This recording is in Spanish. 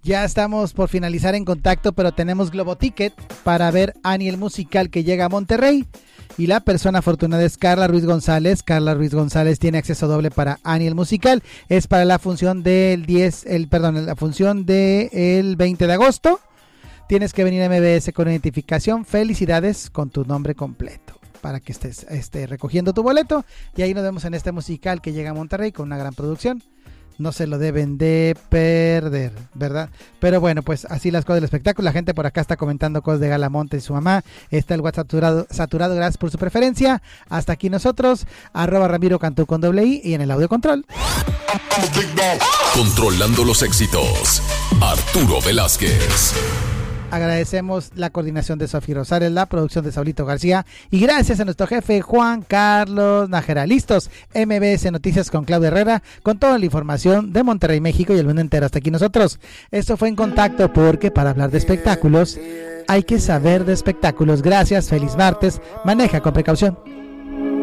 Ya estamos por finalizar En Contacto, pero tenemos Globo Ticket para ver Annie el musical que llega a Monterrey. Y la persona afortunada es Carla Ruiz González. Carla Ruiz González tiene acceso doble para Annie el musical. Es para la función del la función del 20 de agosto. Tienes que venir a MBS con identificación. Felicidades con tu nombre completo para que estés recogiendo tu boleto. Y ahí nos vemos en este musical que llega a Monterrey con una gran producción. No se lo deben de perder, ¿verdad? Pero bueno, pues así las cosas del espectáculo. La gente por acá está comentando cosas de Galamonte y su mamá. Está el WhatsApp saturado. Gracias por su preferencia. Hasta aquí nosotros. @Ramiro Cantú con ¡I! Y en el audio control. Controlando los éxitos. Arturo Velázquez. Agradecemos la coordinación de Sofía Rosales, la producción de Saulito García y gracias a nuestro jefe Juan Carlos Nájera. Listos, MBS Noticias con Claudia Herrera, con toda la información de Monterrey, México y el mundo entero. Hasta aquí nosotros. Esto fue En Contacto, porque para hablar de espectáculos hay que saber de espectáculos. Gracias, feliz martes, maneja con precaución.